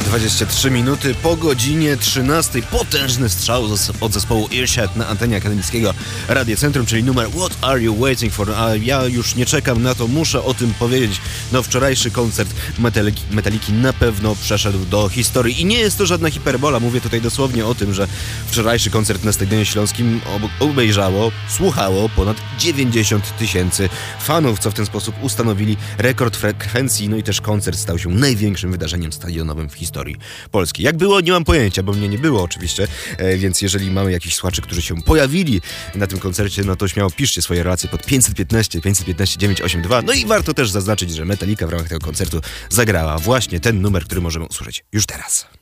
23 minuty po godzinie 13. Potężny strzał od zespołu Earshot na antenie akademickiego Radia Centrum, czyli numer What Are You Waiting For? A ja już nie czekam na to, muszę o tym powiedzieć. No, wczorajszy koncert Metaliki na pewno przeszedł do historii. I nie jest to żadna hiperbola, mówię tutaj dosłownie o tym, że wczorajszy koncert na Stadionie Śląskim obejrzało, słuchało ponad 90 000 fanów, co w ten sposób ustanowili rekord frekwencji, no i też koncert stał się największym wydarzeniem stadionowym w historii Polski. Jak było, nie mam pojęcia, bo mnie nie było oczywiście, więc jeżeli mamy jakichś słuchaczy, którzy się pojawili na tym koncercie, no to śmiało piszcie swoje relacje pod 515 982. No i warto też zaznaczyć, że Metallica w ramach tego koncertu zagrała właśnie ten numer, który możemy usłyszeć już teraz.